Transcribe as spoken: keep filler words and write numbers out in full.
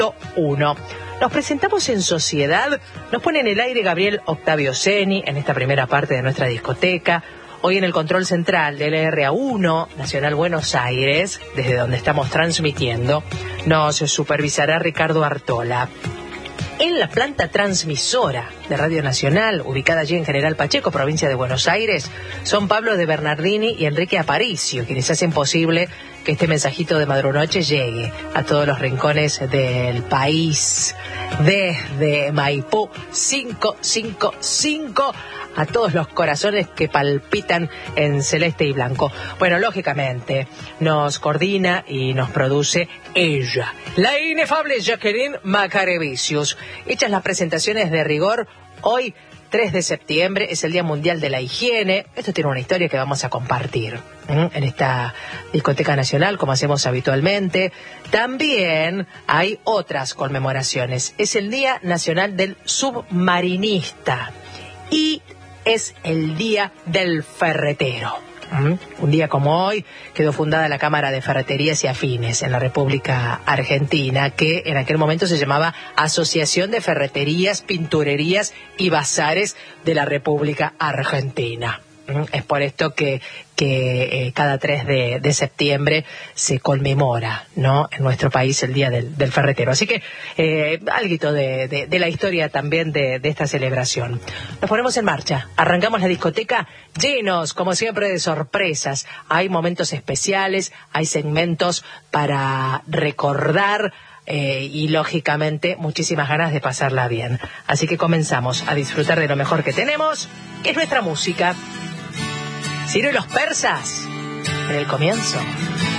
punto uno. Nos presentamos en sociedad, nos pone en el aire Gabriel Octavio Ceni en esta primera parte de nuestra discoteca. Hoy en el control central del R A uno, Nacional Buenos Aires, desde donde estamos transmitiendo, nos supervisará Ricardo Artola. En la planta transmisora de Radio Nacional, ubicada allí en General Pacheco, provincia de Buenos Aires, son Pablo de Bernardini y Enrique Aparicio, quienes hacen posible que este mensajito de Madrunoche llegue a todos los rincones del país. Desde Maipú cinco cinco cinco a todos los corazones que palpitan en celeste y blanco. Bueno, lógicamente, nos coordina y nos produce ella, la inefable Jacqueline Macarevicius. Hechas las presentaciones de rigor, hoy, tres de septiembre, es el Día Mundial de la Higiene. Esto tiene una historia que vamos a compartir ¿eh? en esta discoteca nacional, como hacemos habitualmente. También hay otras conmemoraciones. Es el Día Nacional del Submarinista y es el Día del Ferretero. ¿Mm? Un día como hoy quedó fundada la Cámara de Ferreterías y Afines en la República Argentina, que en aquel momento se llamaba Asociación de Ferreterías, Pinturerías y Bazares de la República Argentina. ¿Mm? Es por esto que, que eh, cada tres de, de septiembre se conmemora, ¿no?, en nuestro país el Día del, del Ferretero. Así que eh, algo de, de, de la historia también de, de esta celebración. Nos ponemos en marcha, arrancamos la discoteca llenos, como siempre, de sorpresas. Hay momentos especiales, hay segmentos para recordar eh, y, lógicamente, muchísimas ganas de pasarla bien. Así que comenzamos a disfrutar de lo mejor que tenemos, que es nuestra música. Ciro y los persas, en el comienzo.